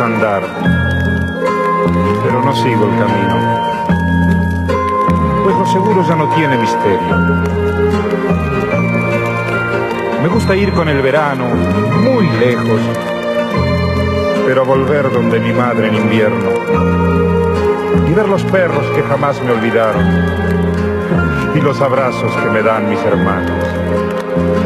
deja andar, pero no sigo el camino, pues lo seguro ya no tiene misterio. Me gusta ir con el verano muy lejos, pero volver donde mi madre en invierno y ver los perros que jamás me olvidaron y los abrazos que me dan mis hermanos.